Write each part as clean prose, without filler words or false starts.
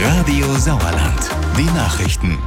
Radio Sauerland. Die Nachrichten.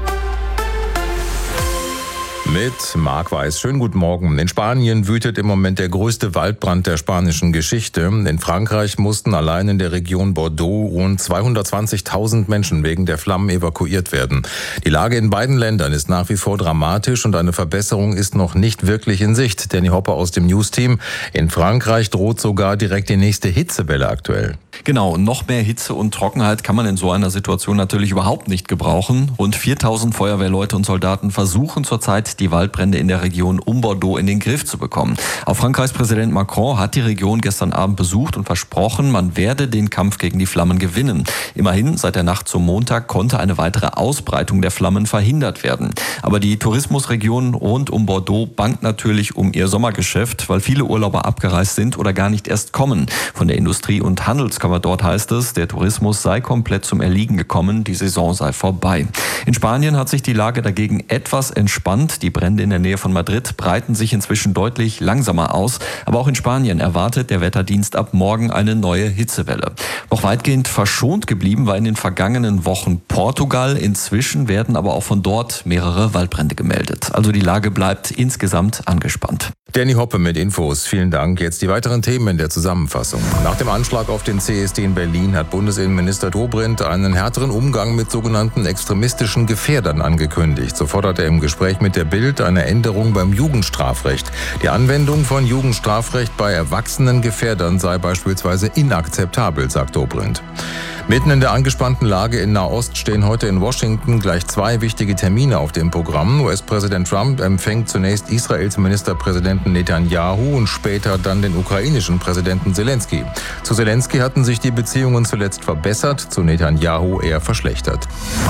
Mit Marc Weiß. Schönen guten Morgen. In Spanien wütet im Moment der größte Waldbrand der spanischen Geschichte. In Frankreich mussten allein in der Region Bordeaux rund 220.000 Menschen wegen der Flammen evakuiert werden. Die Lage in beiden Ländern ist nach wie vor dramatisch und eine Verbesserung ist noch nicht wirklich in Sicht. Danny Hopper aus dem News-Team. In Frankreich droht sogar direkt die nächste Hitzewelle aktuell. Genau, noch mehr Hitze und Trockenheit kann man in so einer Situation natürlich überhaupt nicht gebrauchen. Rund 4.000 Feuerwehrleute und Soldaten versuchen zurzeit, die Waldbrände in der Region um Bordeaux in den Griff zu bekommen. Auch Frankreichs Präsident Macron hat die Region gestern Abend besucht und versprochen, man werde den Kampf gegen die Flammen gewinnen. Immerhin, seit der Nacht zum Montag konnte eine weitere Ausbreitung der Flammen verhindert werden. Aber die Tourismusregion rund um Bordeaux bangt natürlich um ihr Sommergeschäft, weil viele Urlauber abgereist sind oder gar nicht erst kommen. Von der Industrie- und Handelskammer dort heißt es, der Tourismus sei komplett zum Erliegen gekommen, die Saison sei vorbei. In Spanien hat sich die Lage dagegen etwas entspannt. Die Brände in der Nähe von Madrid breiten sich inzwischen deutlich langsamer aus. Aber auch in Spanien erwartet der Wetterdienst ab morgen eine neue Hitzewelle. Noch weitgehend verschont geblieben war in den vergangenen Wochen Portugal. Inzwischen werden aber auch von dort mehrere Waldbrände gemeldet. Also die Lage bleibt insgesamt angespannt. Danny Hoppe mit Infos. Vielen Dank. Jetzt die weiteren Themen in der Zusammenfassung. Nach dem Anschlag auf den CSD in Berlin hat Bundesinnenminister Dobrindt einen härteren Umgang mit sogenannten extremistischen Gefährdern angekündigt. So fordert er im Gespräch mit der Bild eine Änderung beim Jugendstrafrecht. Die Anwendung von Jugendstrafrecht bei erwachsenen Gefährdern sei beispielsweise inakzeptabel, sagt Dobrindt. Mitten in der angespannten Lage in Nahost stehen heute in Washington gleich zwei wichtige Termine auf dem Programm. US-Präsident Trump empfängt zunächst Israels Ministerpräsidenten Netanyahu und später dann den ukrainischen Präsidenten Zelensky. Zu Zelensky hatten sich die Beziehungen zuletzt verbessert, zu Netanyahu eher verschlechtert.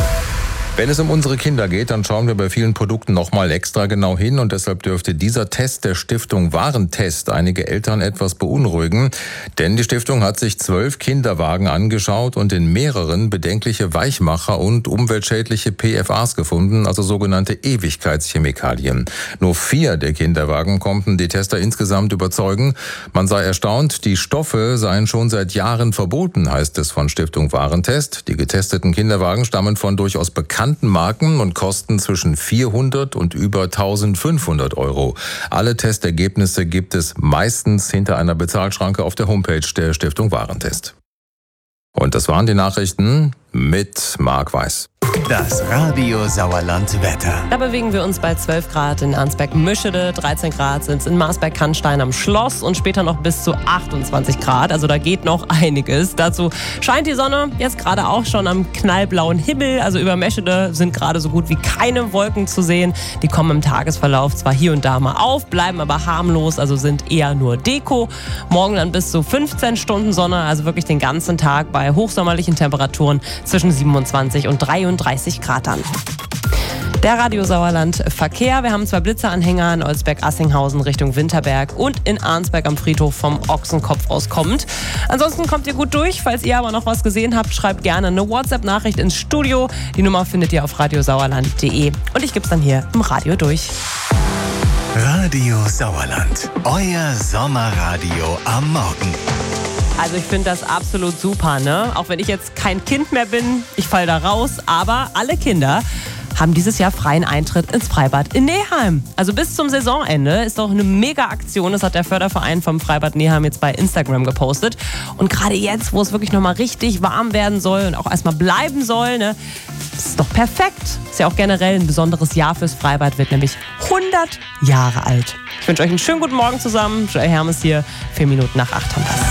Wenn es um unsere Kinder geht, dann schauen wir bei vielen Produkten nochmal extra genau hin und deshalb dürfte dieser Test der Stiftung Warentest einige Eltern etwas beunruhigen, denn die Stiftung hat sich 12 Kinderwagen angeschaut und in mehreren bedenkliche Weichmacher und umweltschädliche PFAs gefunden, also sogenannte Ewigkeitschemikalien. Nur 4 der Kinderwagen konnten die Tester insgesamt überzeugen. Man sei erstaunt, die Stoffe seien schon seit Jahren verboten, heißt es von Stiftung Warentest. Die getesteten Kinderwagen stammen von durchaus bekannten Marken und kosten zwischen 400 und über 1.500 Euro. Alle Testergebnisse gibt es meistens hinter einer Bezahlschranke auf der Homepage der Stiftung Warentest. Und das waren die Nachrichten mit Marc Weiß. Das Radio Sauerland Wetter. Da bewegen wir uns bei 12 Grad in Arnsberg-Mischede, 13 Grad sind es in Marsberg-Cannstein am Schloss und später noch bis zu 28 Grad. Also da geht noch einiges. Dazu scheint die Sonne jetzt gerade auch schon am knallblauen Himmel. Also über Meschede sind gerade so gut wie keine Wolken zu sehen. Die kommen im Tagesverlauf zwar hier und da mal auf, bleiben aber harmlos, also sind eher nur Deko. Morgen dann bis zu 15 Stunden Sonne, also wirklich den ganzen Tag bei hochsommerlichen Temperaturen zwischen 27 und 33 Grad an. Der Radio Sauerland Verkehr. Wir haben 2 Blitzeranhänger in Olsberg-Assinghausen Richtung Winterberg und in Arnsberg am Friedhof vom Ochsenkopf aus kommend. Ansonsten kommt ihr gut durch. Falls ihr aber noch was gesehen habt, schreibt gerne eine WhatsApp-Nachricht ins Studio. Die Nummer findet ihr auf radiosauerland.de. Und ich gebe es dann hier im Radio durch. Radio Sauerland. Euer Sommerradio am Morgen. Also ich finde das absolut super, ne? Auch wenn ich jetzt kein Kind mehr bin, ich falle da raus, aber alle Kinder haben dieses Jahr freien Eintritt ins Freibad in Neheim. Also bis zum Saisonende ist doch eine Mega-Aktion. Das hat der Förderverein vom Freibad Neheim jetzt bei Instagram gepostet. Und gerade jetzt, wo es wirklich nochmal richtig warm werden soll und auch erstmal bleiben soll, ne, ist doch perfekt. Ist ja auch generell ein besonderes Jahr fürs Freibad, wird nämlich 100 Jahre alt. Ich wünsche euch einen schönen guten Morgen zusammen. Joel Hermes hier, 4 Minuten nach 8 haben wir's.